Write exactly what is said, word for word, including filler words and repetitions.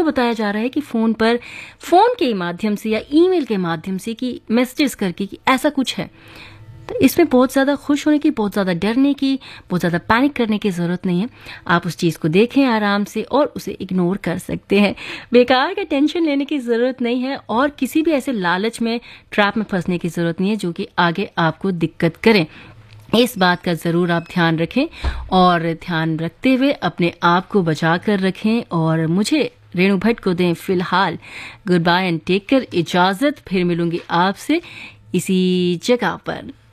बताया जा रहा है कि फ़ोन पर फ़ोन के माध्यम से या ईमेल के माध्यम से कि मैसेजेस करके कि ऐसा कुछ है। तो इसमें बहुत ज़्यादा खुश होने की, बहुत ज़्यादा डरने की, बहुत ज़्यादा पैनिक करने की ज़रूरत नहीं है। आप उस चीज़ को देखें आराम से और उसे इग्नोर कर सकते हैं। बेकार का टेंशन लेने की ज़रूरत नहीं है और किसी भी ऐसे लालच में, ट्रैप में फंसने की ज़रूरत नहीं है जो कि आगे आपको दिक्कत करे। इस बात का ज़रूर आप ध्यान रखें और ध्यान रखते हुए अपने आप को बचा कर रखें। और मुझे रेणु भट्ट को दें फिलहाल good bye and take care, इजाज़त। फिर मिलूंगी आपसे इसी जगह पर।